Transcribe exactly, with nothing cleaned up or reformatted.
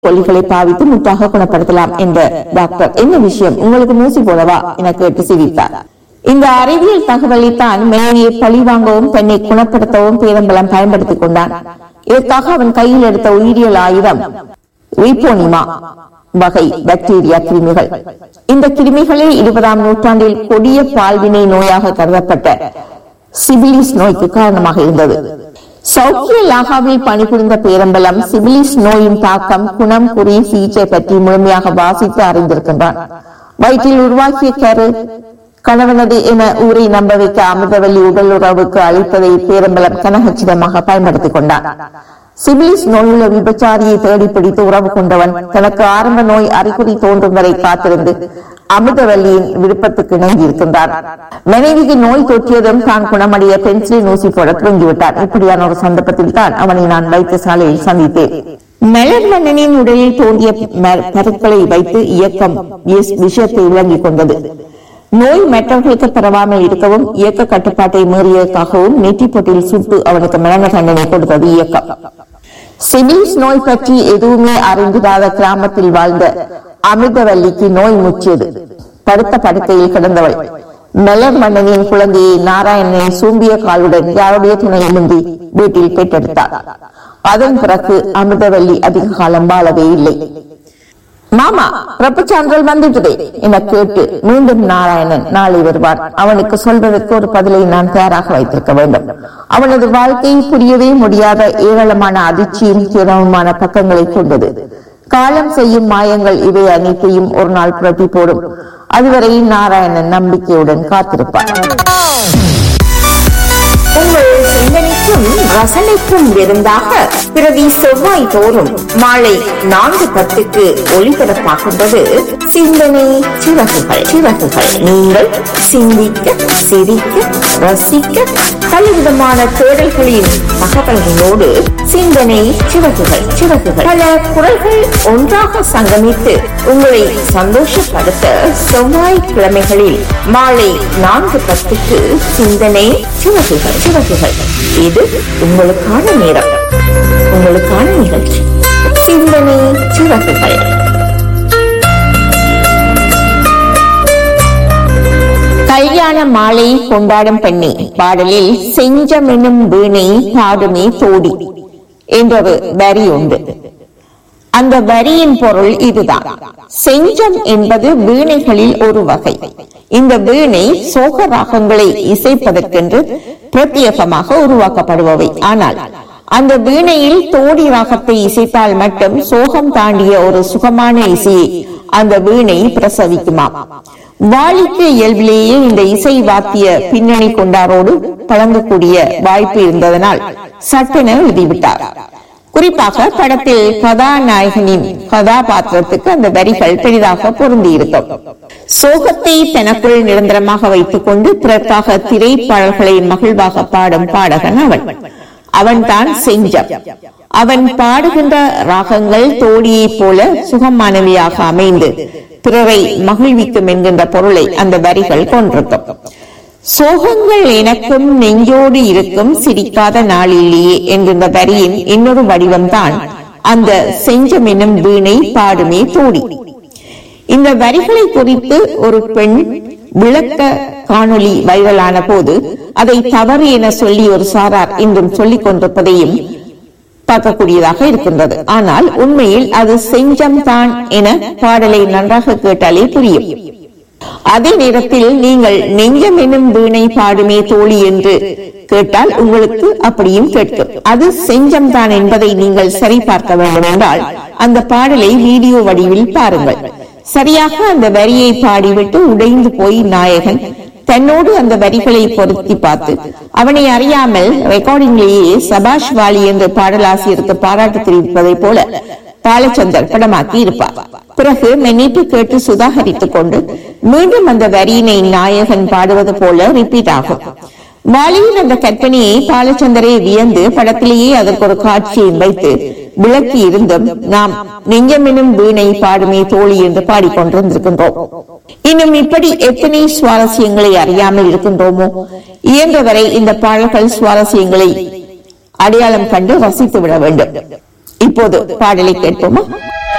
கொல்லிகளை பாவித்து முற்றாக குணப்படுத்தலாம் என்ற டாக்டர் என்ன விஷயம் உங்களுக்கு மூசி போலவா என கேட்டு சிரித்தார். இந்த அறிவியல் தகவலைத்தான் மேனியை பழிவாங்கவும் தன்னை குணப்படுத்தவும் பேரம்பலம் பயன்படுத்திக் கொண்டான். இதற்காக அவன் கையில் எடுத்த உயிரியல் ஆயுதம் ரிப்போனிமா வகை பாக்டீரியா கிருமிகள். இந்த கிருமிகளே இருபதாம் நூற்றாண்டில் கொடிய பால்வினை நோயாக கருதப்பட்ட சிபிலிஸ் நோய்க்கு காரணமாக இருந்தது. சௌக்கிய லாகாவில் பணிபுரிந்த பேரம்பலம் சிபிலிஸ் நோயின் தாக்கம், குணம், குறி, சிகிச்சை பற்றி முழுமையாக வாசித்து அறிந்திருக்கின்றான். வயிற்றில் உருவாக்கிய கரு கணவனது என ஊரை நம்ப வைக்க அமிர்தவல்லி உடல் உறவுக்கு அளிப்பதை பேரம்பலம் கனகச்சிதமாக பயன்படுத்திக் கொண்டான். சிபிலிஸ் நோயுள்ள விபச்சாரியை தேடி பிடித்து உறவு கொண்டவன் தனக்கு ஆரம்ப நோய் அறிகுறி தோன்றும் வரை காத்திருந்து அமிர்தவல்லியின் விருப்பத்துக்கு இணங்கி இருக்கின்றான். மனைவிக்கு நோய் தொற்றியதும் தான் குணமடைய பென்சிலின் ஊசி போட துவங்கிவிட்டான். இப்படியான ஒரு சந்தர்ப்பத்தில் தான் அவனை நான் வைத்தியசாலையில் சந்தித்தேன். மலர் மன்னனின் உடலில் தோன்றிய கருக்களை வைத்து இயக்கம் விஷயத்தை விளங்கிக் கொண்டது. நோய் மற்றவர்களுக்கு பரவாமல் இருக்கவும் இயக்க கட்டுப்பாட்டை மீறியதற்காகவும் நெற்றிப்பொட்டில் சுட்டு அவனுக்கு மரண தண்டனை கொடுத்தது இயக்கம். சிபிலிஸ் நோய் பற்றி எதுவுமே அறிந்திராத கிராமத்தில் வாழ்ந்த அமிர்தவல்லிக்கு நோய் முற்றியது. படுத்த படுக்கையில் கிடந்தவள் மலர் மன்னனின் குழந்தையை நாராயணனை சூம்பிய காலுடன் யாருடைய துணையிலின்றி வீட்டில் பெற்றெடுத்தார். அதன் பிறகு அமிர்தவல்லி அதிக காலம் வாழவே இல்லை. மாமா பிறப்பு சான்றல் வந்துட்டதே என கேட்டு மீண்டும் நாராயணன் நாளை வருவான். அவனுக்கு சொல்வதற்கு ஒரு பதிலை நான் தயாராக வைத்திருக்க வேண்டும். அவனது வாழ்க்கை புரியவே முடியாத ஏராளமான அதிர்ச்சியும் துயரமுமான பக்கங்களை கொண்டது. காலம் செய்யும் மாயங்கள் இவை அனைத்தையும் ஒரு நாள் புரட்டி போடும். அதுவரை நாராயணன் நம்பிக்கையுடன் காத்திருப்பார். உங்கள் சிந்தனைக்கும் ரசனைக்கும் விருந்தாக பிரதி செவ்வாய் தோறும் மாலை நான்கு பத்துக்கு ஒளிபரப்பாகின்றது சிந்தனை சிறகுகள். சிறகுகள் நீங்கள் சிந்திக்க, சிரிக்க, ரசிக்க, பலவிதமான தேடல்களின் தகவல்களோடு சிந்தனை சிறகுகள். சிறகுகள் பல குரல்கள் ஒன்றாக சங்கமித்து உங்களை சந்தோஷப்படுத்த செவ்வாய் கிழமைகளில் மாலை நான்கு பத்துக்கு சிந்தனை சிறகுகள். சிறகுகள் இது உங்களுக்கான நேரம், உங்களுக்கான நிகழ்ச்சி சிந்தனை சிறகுகள். கல்யாண மாலை கொண்டாடும் பெண்ணே பாடலில் செஞ்சம் என்னும் வீணை பாடுமே தோடி என்றொரு வரி உண்டு. அந்த வரியின் பொருள் இதுதான். செஞ்சம் என்பது வீணைகளில் ஒரு வகை. இந்த வீணை சோக ராகங்களை இசைப்பதற்கென்று பிரத்யேகமாக உருவாக்கப்படுபவை. ஆனால் அந்த வீணையில் தோடி ராகத்தை இசைத்தால் மட்டும் சோகம் தாண்டிய ஒரு சுகமான இசையை அந்த வீணை பிரசவிக்குமாம். வாலிக்கு இயல்பிலேயே இந்த இசை வாத்திய பின்னணி கொண்டாரோடு பழங்கக்கூடிய வாய்ப்பு இருந்ததனால் சட்டென எழுதிவிட்டார். குறிப்பாக படத்தில் கதாநாயகனின் கதாபாத்திரத்துக்கு அந்த வரிகள் பெரிதாக பொருந்தி இருக்கும். சோகத்தை தனக்குள் நிரந்தரமாக வைத்துக் கொண்டு பிறக்காக திரைப்பாடல்களை மகிழ்வாக பாடும் பாடகன் அவன். அவன் தான் செஞ்சம். அவன் பாடுகின்ற ராகங்கள் தோடியை போல சுகமானவையாக அமைந்து பிறரை மகிழ்விக்கும் என்கின்ற பொருளை அந்த வரிகள் கொண்டிருக்கும். சோகங்கள் எனக்கும் நெஞ்சோடு இருக்கும் சிரிக்காத நாளிலேயே என்கின்ற வரியின் இன்னொரு வடிவம்தான் அந்த செஞ்சம் என்னும் வீணை பாடுமே தோடி. இந்த வரிகளை குறித்து ஒரு பெண் விளக்க காணொளி வைரலான போது அதை தவறு என சொல்லி ஒரு சாரார் இன்றும் சொல்லிக் கொண்டிருப்பதையும் பார்க்கக்கூடியதாக இருக்கின்றது. ஆனால் உண்மையில் அது செஞ்சம் தான் என பாடலை நன்றாக கேட்டாலே புரியும். அதே நேரத்தில் நீங்கள் நெஞ்சம் என்னும் வீணை பாடுமே தோழி என்று கேட்டால் உங்களுக்கு அப்படியும் கேட்கும். அது செஞ்சம் தான் என்பதை நீங்கள் சரி பார்க்க வேண்டும் என்றால் அந்த பாடலை வீடியோ வடிவில் பாருங்கள். சரியாக அந்த வரியை பாடிவிட்டு உடைந்து போய் நாயகன் தன்னோடு அந்த வரிகளை பொருத்தி பார்த்து அவனை அறியாமல் ரெக்கார்டிங்கிலேயே சபாஷ் வாலி என்று பாடலாசிரியருக்கு பாராட்டு தெரிவிப்பதை போல பாலச்சந்தர் படமாக்கி இருப்பார். பிறகு மன்னிப்பு கேட்டு சுதாகரித்துக் கொண்டு மீண்டும் அந்த வரியினை நாயகன் பாடுவது போல ரிப்பீட் ஆகும். வாலியின் அந்த கற்பனையை பாலச்சந்தரை வியந்து படத்திலேயே அதற்கு ஒரு காட்சியை வைத்து விளக்கி இருந்தும் நாம் நெஞ்சமெனும் வீணை பாடுமே தோழி என்று பாடிக்கொண்டிருந்திருக்கின்றோம். இன்னும் இப்படி எத்தனை சுவாரஸ்யங்களை அறியாமல் இருக்கின்றோமோ? இயன்றவரை இந்த பாடல்கள் சுவாரஸ்யங்களை அடையாளம் கண்டு ரசித்து விட வேண்டும். இப்போது பாடலை கேட்போமா?